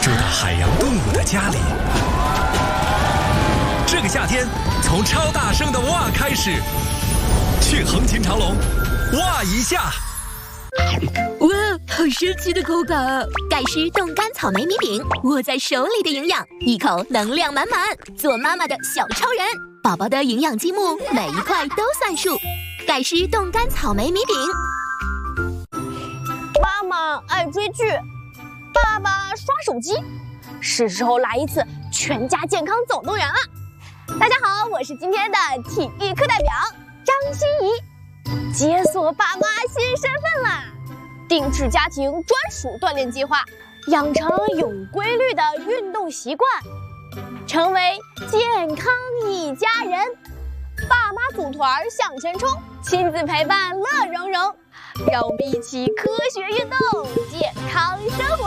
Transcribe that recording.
住到海洋动物的家里。这个夏天，从超大声的哇开始，去横琴长隆，哇一下！ 哇，好神奇的口感啊！ 盖诗冻干草莓米饼，握在手里的营养，一口能量满满，做妈妈的小超人。宝宝的营养积木，每一块都算数。盖诗冻干草莓米饼。 妈妈爱追剧，爸爸刷手机，是时候来一次全家健康总动员了。大家好，我是今天的体育课代表张欣怡，解锁爸妈新身份啦！定制家庭专属锻炼计划，养成有规律的运动习惯，成为健康一家人。爸妈组团向前冲，亲子陪伴乐融融，让我们一起科学运动，健康生活。